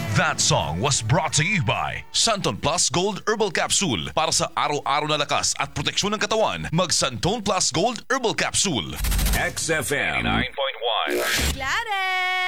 That song was brought to you by Santon Plus Gold Herbal Capsule. Para sa araw-araw na lakas at proteksyon ng katawan, mag Santon Plus Gold Herbal Capsule. XFM 9.1. Claret!